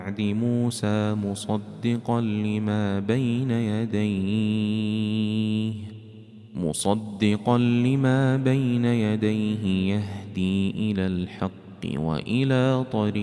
بعد موسى مصدقا لما بين يديه يهدي إلى الحق وإلى طريق